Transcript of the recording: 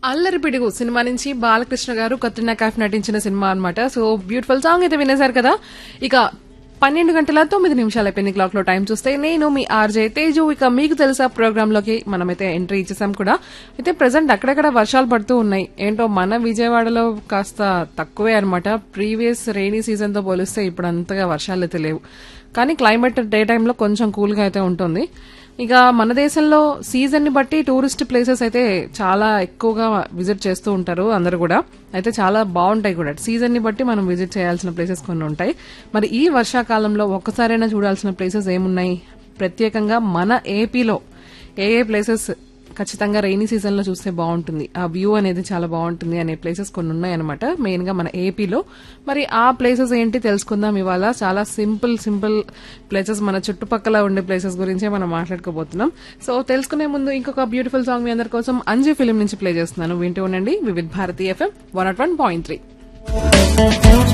అల్లరి పిడుగు సినిమా నుంచి బాలకృష్ణ గారు కత్రినా కైఫ్ నటించిన సినిమా అన్నమాట. సో బ్యూటిఫుల్ సాంగ్ అయితే వినేశారు కదా. ఇక 12:09 అయిపోయింది క్లాక్ లో. టైం చూస్తే నేను మీ ఆర్జే తేజు. ఇక మీకు తెలుసా ప్రోగ్రామ్ లోకి మనమైతే ఎంట్రీ ఇచ్చేసాం కూడా. అయితే ప్రెసెంట్ అక్కడక్కడ వర్షాలు పడుతూ ఉన్నాయి. ఏంటో మన విజయవాడలో కాస్త తక్కువే అనమాట. ప్రీవియస్ రెయినీ సీజన్ తో పోలిస్తే ఇప్పుడు అంతగా వర్షాలు అయితే లేవు. కానీ క్లైమేట్ డే టైంలో కొంచెం కూల్ గా అయితే ఉంటుంది. ఇక మన దేశంలో సీజన్ ని బట్టి టూరిస్ట్ ప్లేసెస్ అయితే చాలా ఎక్కువగా విజిట్ చేస్తూ ఉంటారు అందరూ కూడా. అయితే చాలా బాగుంటాయి కూడా. సీజన్ ని బట్టి మనం విజిట్ చేయాల్సిన ప్లేసెస్ కొన్ని ఉంటాయి. మరి ఈ వర్షాకాలంలో ఒక్కసారైనా చూడాల్సిన ప్లేసెస్ ఏమున్నాయి? ప్రత్యేకంగా మన ఏపీలో ఏ ప్లేసెస్ ఖచ్చితంగా రెయినీ సీజన్ లో చూస్తే బాగుంటుంది, ఆ వ్యూ అనేది చాలా బాగుంటుంది అనే ప్లేసెస్ కొన్ని ఉన్నాయన్నమాట మెయిన్ గా మన ఏపీలో. మరి ఆ ప్లేసెస్ ఏంటి తెలుసుకుందాం ఇవాళ. చాలా సింపుల్ ప్లేసెస్, మన చుట్టుపక్కల ఉండే ప్లేసెస్ గురించే మనం మాట్లాడుకోబోతున్నాం. సో తెలుసుకునే ముందు ఇంకొక బ్యూటిఫుల్ సాంగ్ మీ అందరి కోసం అంజీ ఫిలిం నుంచి ప్లే చేస్తున్నాను. వింటూ ఉండండి వివిధ్ భారతి FM 101.3.